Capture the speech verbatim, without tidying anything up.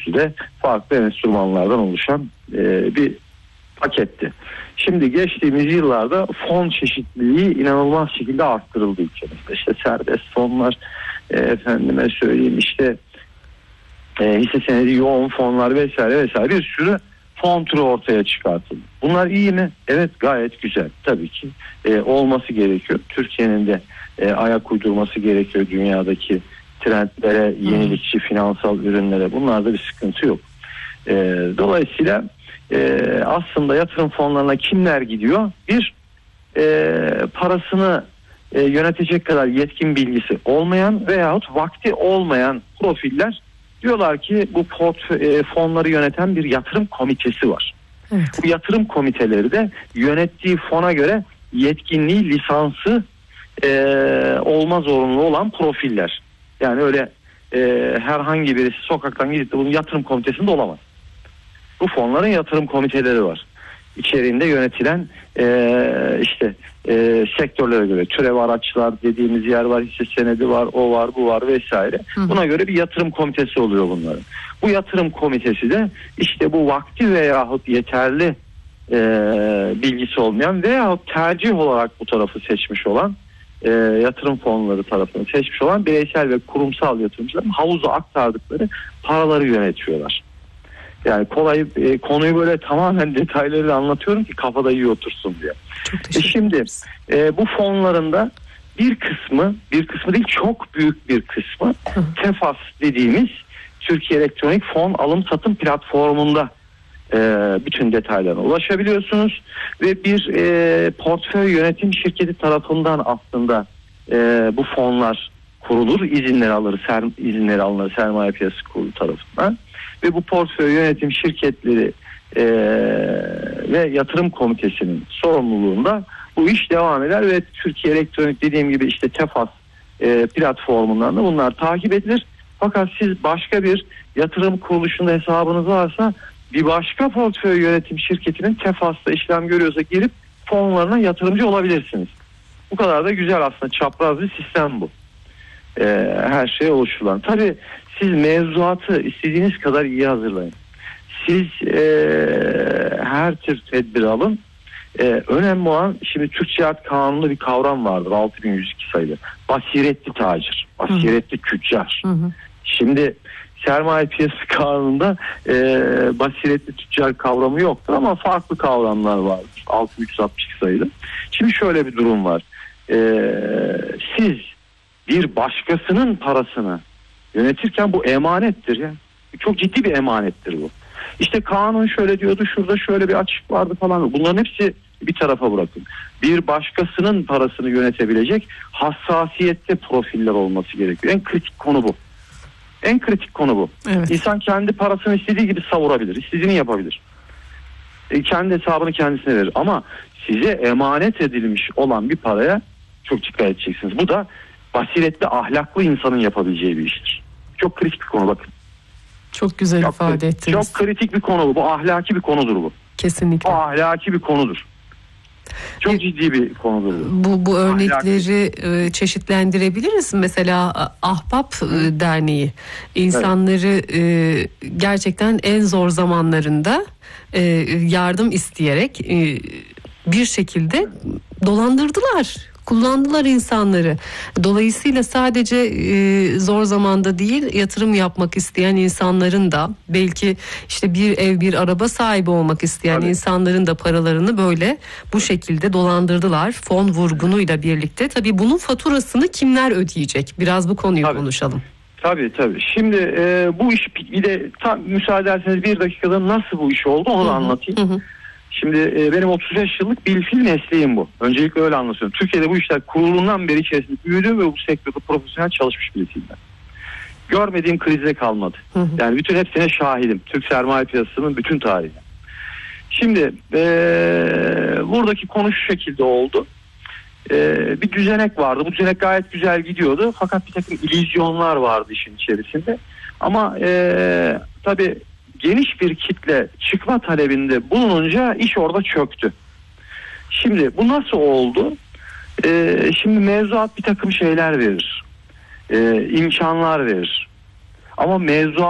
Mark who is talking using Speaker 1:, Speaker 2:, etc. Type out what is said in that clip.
Speaker 1: üçlüsü de farklı enstrümanlardan oluşan e, bir paketti. Şimdi geçtiğimiz yıllarda fon çeşitliliği inanılmaz şekilde arttırıldı ülkemizde. İşte serbest fonlar, e, efendime söyleyeyim işte e, hisse senedi yoğun fonlar vesaire vesaire bir sürü fon türü ortaya çıkartıldı. Bunlar iyi mi? Evet, gayet güzel. Tabii ki e, olması gerekiyor. Türkiye'nin de e, ayak uydurması gerekiyor dünyadaki trendlere, yenilikçi finansal ürünlere. Bunlarda bir sıkıntı yok. E, dolayısıyla e, aslında yatırım fonlarına kimler gidiyor? Bir, e, parasını e, yönetecek kadar yetkin bilgisi olmayan veyahut vakti olmayan profiller diyorlar ki bu portföy, e, fonları yöneten bir yatırım komitesi var. Evet. Bu yatırım komiteleri de yönettiği fona göre yetkinliği, lisansı e, olma zorunlu olan profiller. Yani öyle e, herhangi birisi sokaktan gidip de bunun yatırım komitesinde olamaz. Bu fonların yatırım komiteleri var. İçeriğinde yönetilen e, işte e, sektörlere göre türev araçlar dediğimiz yer var, hisse senedi var, o var, bu var vesaire. Hı. Buna göre bir yatırım komitesi oluyor bunların. Bu yatırım komitesi de işte bu vakti veyahut yeterli e, bilgisi olmayan veyahut tercih olarak bu tarafı seçmiş olan e, yatırım fonları tarafını seçmiş olan bireysel ve kurumsal yatırımcıların havuza aktardıkları paraları yönetiyorlar. Yani kolay e, konuyu böyle tamamen detaylarıyla anlatıyorum ki kafada iyi otursun diye. E şimdi e, bu fonlarında bir kısmı, bir kısmı değil çok büyük bir kısmı TEFAS dediğimiz Türkiye Elektronik Fon Alım Satım Platformu'nda e, bütün detaylarına ulaşabiliyorsunuz ve bir e, portföy yönetim şirketi tarafından aslında e, bu fonlar kurulur, izinleri alır, ser, izinleri alınır Sermaye Piyasası Kurulu tarafından. Ve bu portföy yönetim şirketleri e, ve yatırım komitesinin sorumluluğunda bu iş devam eder ve Türkiye Elektronik dediğim gibi işte TEFAS e, platformundan da bunlar takip edilir. Fakat siz başka bir yatırım kuruluşunda hesabınız varsa bir başka portföy yönetim şirketinin TEFAS'ta işlem görüyorsa girip fonlarına yatırımcı olabilirsiniz. Bu kadar da güzel aslında, çapraz bir sistem bu. E, her şey oluşturulan. Tabii siz mevzuatı istediğiniz kadar iyi hazırlayın. Siz e, her tür tedbir alın. E, önemli olan, şimdi Türkçe Hayat Kanunu'nda bir kavram vardır, altı bin yüz iki sayılı. Basiretli tacir, basiretli tüccar. Hı hı. Şimdi Sermaye Piyasası Kanunu'nda e, basiretli tüccar kavramı yoktur ama farklı kavramlar vardır. altı bin üç yüz altmış iki sayılı. Şimdi şöyle bir durum var. E, siz bir başkasının parasını yönetirken bu emanettir ya. Çok ciddi bir emanettir bu. İşte kanun şöyle diyordu, şurada şöyle bir açık vardı falan. Bunların hepsi bir tarafa bırakın. Bir başkasının parasını yönetebilecek hassasiyette profiller olması gerekiyor. En kritik konu bu. En kritik konu bu. Evet. İnsan kendi parasını istediği gibi savurabilir, istediğini yapabilir. E, kendi hesabını kendisine verir. Ama size emanet edilmiş olan bir paraya çok dikkat edeceksiniz. Bu da basiretli, ahlaklı insanın yapabileceği bir iştir. Çok kritik bir konu, bakın.
Speaker 2: Çok güzel çok ifade
Speaker 1: kritik,
Speaker 2: ettiniz.
Speaker 1: Çok kritik bir konu bu. Bu ahlaki bir konudur bu.
Speaker 2: Kesinlikle.
Speaker 1: Bu ahlaki bir konudur. Çok ciddi bir konudur bu.
Speaker 2: Bu, bu örnekleri ahlaki çeşitlendirebiliriz. Mesela Ahbap Hı. Derneği insanları evet. gerçekten en zor zamanlarında yardım isteyerek bir şekilde dolandırdılar. Kullandılar insanları. Dolayısıyla sadece e, zor zamanda değil, yatırım yapmak isteyen insanların da, belki işte bir ev bir araba sahibi olmak isteyen Tabii. insanların da paralarını böyle bu şekilde dolandırdılar. Fon vurgunuyla birlikte. Tabii bunun faturasını kimler ödeyecek? Biraz bu konuyu Tabii. konuşalım.
Speaker 1: Tabii tabii. Şimdi e, bu iş bir de tam müsaade ederseniz bir dakikada nasıl bu iş oldu onu da anlatayım. Hı hı. Şimdi e, benim otuz beş yıllık bilfil mesleğim bu. Öncelikle öyle anlatıyorum. Türkiye'de bu işler kurulundan beri içerisinde büyüdüm ve bu sektörde profesyonel çalışmış birisiyim ben. Görmediğim krize kalmadı. Hı hı. Yani bütün hepsine şahidim. Türk sermaye piyasasının bütün tarihine. Şimdi e, buradaki konu şu şekilde oldu. E, bir düzenek vardı. Bu düzenek gayet güzel gidiyordu. Fakat bir takım illüzyonlar vardı işin içerisinde. Ama e, tabii geniş bir kitle çıkma talebinde bulununca iş orada çöktü. Şimdi bu nasıl oldu? Ee, şimdi mevzuat bir takım şeyler verir. Ee, imkanlar verir. Ama mevzuat